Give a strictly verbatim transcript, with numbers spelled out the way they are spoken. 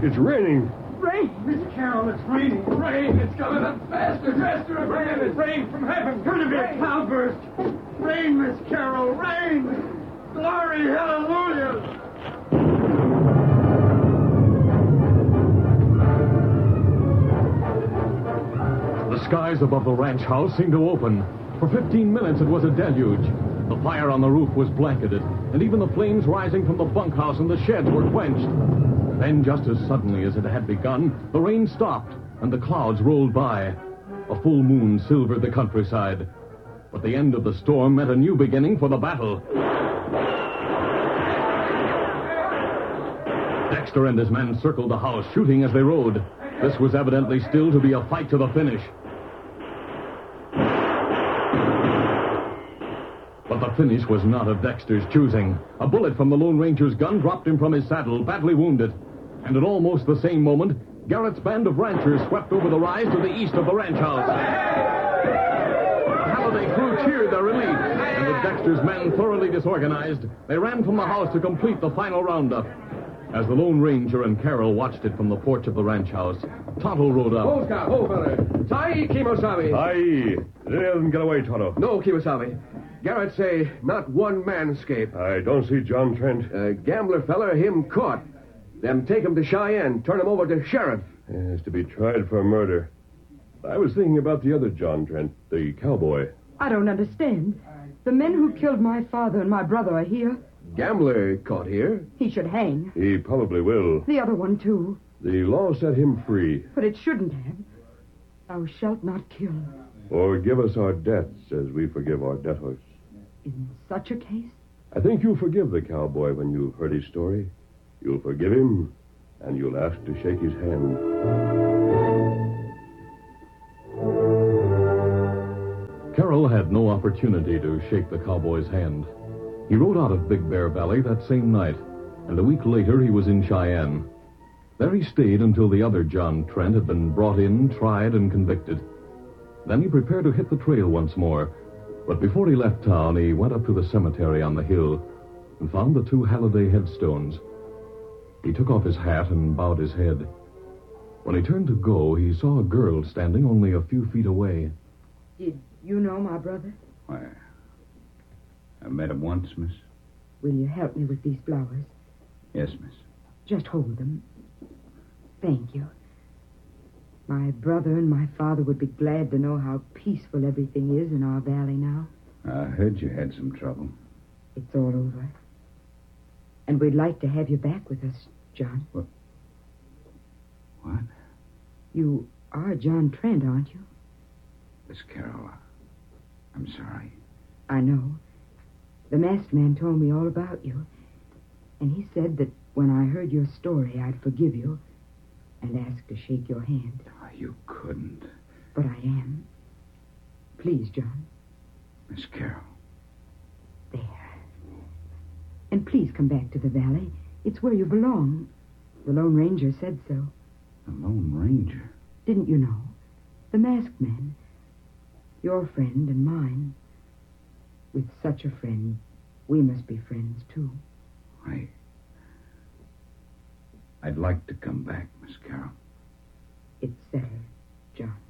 It's raining. Rain! Miss Carroll, it's raining. Rain! It's coming up faster, faster. Rain! It's rain from heaven. Going to be a cloudburst. Rain, Miss Carroll, rain! Glory, hallelujah! The skies above the ranch house seemed to open. For fifteen minutes it was a deluge. The fire on the roof was blanketed, and even the flames rising from the bunkhouse and the sheds were quenched. Then, just as suddenly as it had begun, the rain stopped, and the clouds rolled by. A full moon silvered the countryside. But the end of the storm meant a new beginning for the battle. Dexter and his men circled the house, shooting as they rode. This was evidently still to be a fight to the finish. But the finish was not of Dexter's choosing. A bullet from the Lone Ranger's gun dropped him from his saddle, badly wounded. And at almost the same moment, Garrett's band of ranchers swept over the rise to the east of the ranch house. The Halliday crew cheered their relief, and with Dexter's men thoroughly disorganized, they ran from the house to complete the final roundup. As the Lone Ranger and Carroll watched it from the porch of the ranch house, Tonto rode up. Hold, Scout, hold, fella. Tai Kimosabe. Aye. Let them get away, Tonto. No, Kimosabe. Garrett say not one man escape. I don't see John Trent. Uh, gambler feller, him caught. Them take him to Cheyenne, turn him over to sheriff. Yes, to be tried for murder. I was thinking about the other John Trent, the cowboy. I don't understand. The men who killed my father and my brother are here. Gambler caught here. He should hang. He probably will. The other one, too. The law set him free. But it shouldn't have. Thou shalt not kill. Or give us our debts as we forgive our debtors. In such a case? I think you'll forgive the cowboy when you've heard his story. You'll forgive him, and you'll ask to shake his hand. Carroll had no opportunity to shake the cowboy's hand. He rode out of Big Bear Valley that same night, and a week later he was in Cheyenne. There he stayed until the other John Trent had been brought in, tried, and convicted. Then he prepared to hit the trail once more, but before he left town, he went up to the cemetery on the hill and found the two Halliday headstones. He took off his hat and bowed his head. When he turned to go, he saw a girl standing only a few feet away. Did you know my brother? Why, I met him once, miss. Will you help me with these flowers? Yes, miss. Just hold them. Thank you. My brother and my father would be glad to know how peaceful everything is in our valley now. I heard you had some trouble. It's all over. And we'd like to have you back with us, John. What? What? You are John Trent, aren't you? Miss Carroll, I'm sorry. I know. The masked man told me all about you. And he said that when I heard your story, I'd forgive you and ask to shake your hand. Oh, you couldn't. But I am. Please, John. Miss Carroll. There. And please come back to the valley. It's where you belong. The Lone Ranger said so. The Lone Ranger? Didn't you know? The masked man. Your friend and mine. With such a friend, we must be friends, too. I... I'd like to come back, Miss Carroll. It's settled, John.